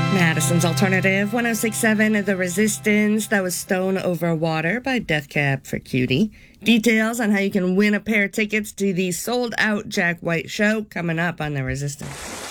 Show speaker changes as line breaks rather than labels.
Madison's Alternative 1067 The Resistance. That was Stone Over Water by Death Cab for Cutie. Details on how you can win a pair of tickets to the sold out Jack White show coming up on The Resistance.